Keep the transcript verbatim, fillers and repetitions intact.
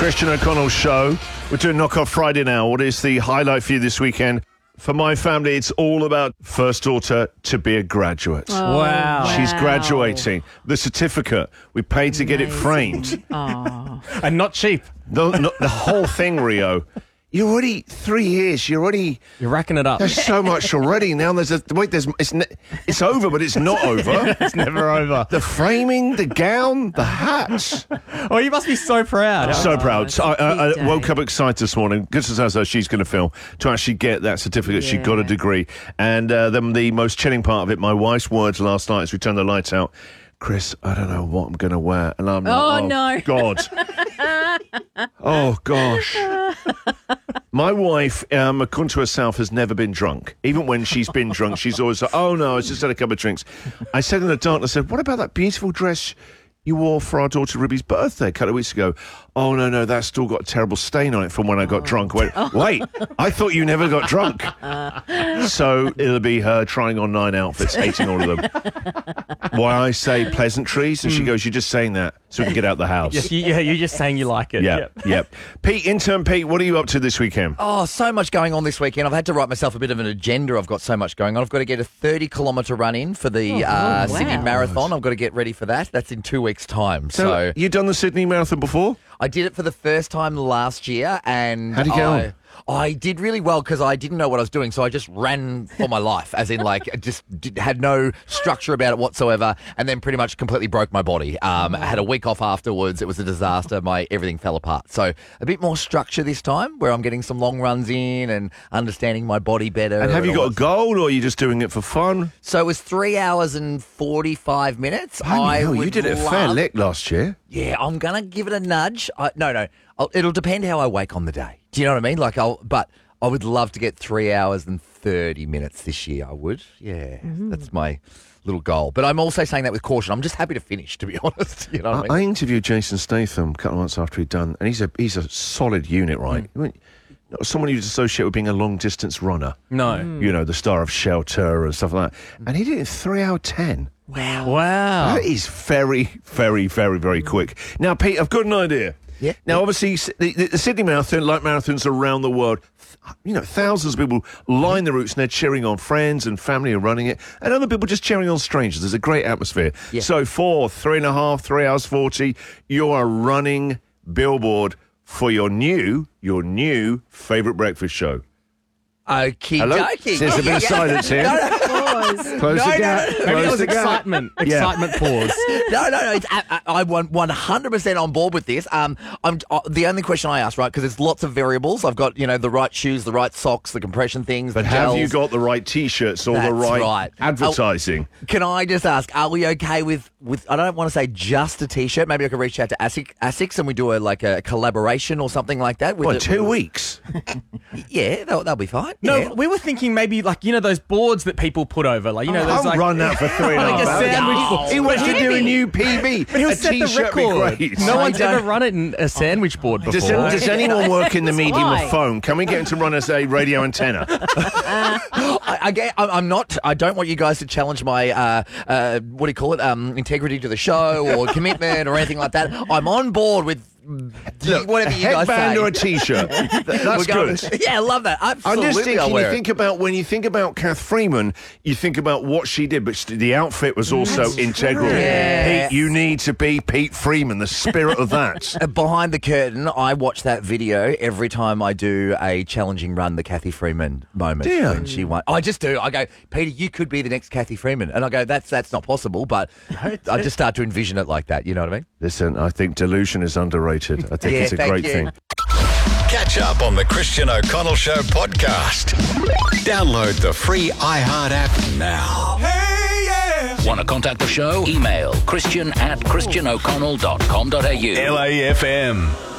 Christian O'Connell Show. We're doing Knock Off Friday now. What is the highlight for you this weekend? For my family, it's all about first daughter to be a graduate. Oh, wow. She's wow. graduating. The certificate, we paid to get it framed. Oh. And not cheap. The, no, the whole thing, Rio. You're already three years. You're already... You're racking it up. There's so much already. Now there's a... Wait, there's... It's, ne- it's over, but it's not over. It's never over. The framing, the gown, the hats. Oh, you must be so proud. So Oh, proud. it's So I, a I, big I woke day. up excited this morning. Good as as she's going to film to actually get that certificate. She got a Yeah. degree. And uh, then the most chilling part of it, my wife's words last night as we turned the lights out. Chris, I don't know what I'm going to wear. And I'm like, Oh, oh, no. God. Oh, gosh. My wife, um, according to herself, has never been drunk. Even when she's been drunk, she's always like, oh, no, I just had a couple of drinks. I said in the dark, I said, what about that beautiful dress you wore for our daughter Ruby's birthday a couple of weeks ago? Oh, no, no, that's still got a terrible stain on it from when I got drunk. I went, wait, I thought you never got drunk. So it'll be her trying on nine outfits, hating all of them. Why I say pleasantries, and she goes, you're just saying that so we can get out the house. Yeah, you- yeah, you're just saying you like it. Yeah, Yep. yep. Pete, intern Pete, what are you up to this weekend? Oh, so much going on this weekend. I've had to write myself a bit of an agenda. I've got so much going on. I've got to get a thirty kilometre run in for the Oh, uh, wow. Sydney Marathon. I've got to get ready for that. That's in two weeks' time. So, So, you done the Sydney Marathon before? I did it for the first time last year, and How'd you get I, on? I did really well because I didn't know what I was doing, so I just ran for my life, as in like I just did, had no structure about it whatsoever, and then pretty much completely broke my body. Um, I had a week off afterwards. It was a disaster. My everything fell apart. So a bit more structure this time, where I'm getting some long runs in and understanding my body better. And have you all got a that. goal, or are you just doing it for fun? So it was three hours and forty-five minutes. Bloody hell, you would did it a fair love- lick last year. Yeah, I'm gonna give it a nudge. I, no, no, I'll, it'll depend how I wake on the day. Do you know what I mean? Like, I'll, but I would love to get three hours and thirty minutes this year. I would. Yeah, that's my little goal. But I'm also saying that with caution. I'm just happy to finish, to be honest. You know what I I, mean? I interviewed Jason Statham a couple of months after he'd done, and he's a he's a solid unit, right? He went- not someone you'd associate with being a long distance runner. No. You know, the star of Shelter and stuff like that. And he did it in three hour ten. Wow. Wow. That is very, very, very, very quick. Now, Pete, I've got an idea. Yeah. Now, obviously, s- the, the, the Sydney Marathon, like marathons around the world, th- you know, thousands of people line the routes and they're cheering on friends and family who are running it, and other people just cheering on strangers. There's a great atmosphere. Yeah. So, for three and a half, three hours forty, you are running billboard for your new, your new favourite breakfast show. Okie Hello? dokie. There's a bit of silence here. No, no, Pause. Close No, the no, gap. no. Maybe Close that was the gap. excitement. Yeah. Excitement pause. no, no, no. It's, I, I, I'm one- 100% on board with this. Um, I'm uh, the only question I asked, right? Because there's lots of variables. I've got, you know, the right shoes, the right socks, the compression things. But the have gels. you got the right T-shirts or the That's right, right. advertising? Can I just ask, are we okay with, with I don't want to say just a T-shirt. Maybe I could reach out to ASIC, ASICS and we do a like a collaboration or something like that. With What, it- two with- weeks? Yeah, they'll, they'll be fine. No, yeah. we were thinking maybe like, you know, those boards that people put over. Like, you know, those I'll like... run that for three and a Like a half hours. sandwich Oh, board. He wants to but do a he'll new P B. But he'll a set the T-shirt be record. great. No I one's don't- ever run it in a sandwich board before. Does, does anyone work in the medium why. of phone? Can we get him to run us a radio antenna? I, I get, I'm I'm not. I don't want you guys to challenge my uh, uh, what do you call it? Um, integrity to the show or commitment or anything like that. I'm on board with Look, whatever a you guys headband say. or a T-shirt. Th- That's We're going- good. Yeah, I love that. I'm Absolutely, just I'll thinking, you wear it. think about, when you think about Kath Freeman, you think about what she did, but st- the outfit was also integral. Yeah. Pete, you need to be Pete Freeman, the spirit of that. Uh, Behind the curtain, I watch that video every time I do a challenging run, the Kathy Freeman moment Do you? when she won. I just do. I go, Peter, you could be the next Kathy Freeman, and I go, that's that's not possible. But I just start to envision it like that. You know what I mean? Listen, I think delusion is underrated. I think Yeah, it's a thank great you. thing. Catch up on the Christian O'Connell Show podcast. Download the free iHeart app now. Want to contact the show? Email christian at christian o'connell dot com dot a u. L A F M.